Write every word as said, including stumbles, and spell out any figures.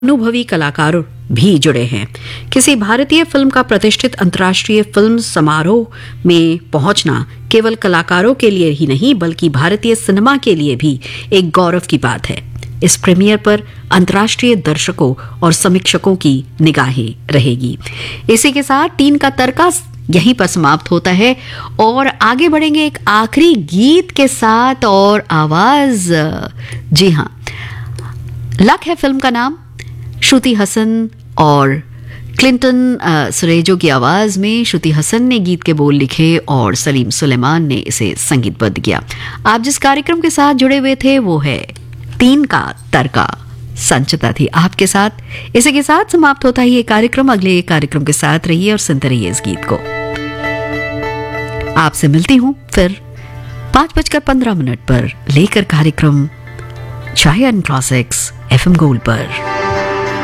अनुभवी कलाकार भी जुड़े हैं। किसी भारतीय फिल्म का प्रतिष्ठित अंतर्राष्ट्रीय फिल्म समारोह में पहुंचना केवल कलाकारों के लिए ही नहीं बल्कि भारतीय सिनेमा के लिए भी एक गौरव की बात है। इस प्रीमियर पर अंतर्राष्ट्रीय दर्शकों और समीक्षकों की निगाहें रहेगी। इसी के साथ तीन का तड़का यहीं पर समाप्त होता है और आगे बढ़ेंगे एक आखिरी गीत के साथ। और आवाज, जी हां, लक है फिल्म का नाम। श्रुति हसन और क्लिंटन सुरेजो की आवाज में श्रुति हसन ने गीत के बोल लिखे और सलीम सुलेमान ने इसे संगीतबद्ध किया। आप जिस कार्यक्रम के साथ जुड़े हुए थे वो है तीन का तड़का। संचिता थी आपके साथ। इसी के साथ समाप्त होता है ये कार्यक्रम। अगले कार्यक्रम के साथ रहिए और सुनते रहिए इस गीत को। आपसे मिलती हूं फिर पांच बजकर पंद्रह मिनट पर लेकर कार्यक्रम चाय एंड क्लासिक्स एफएम गोल्ड पर।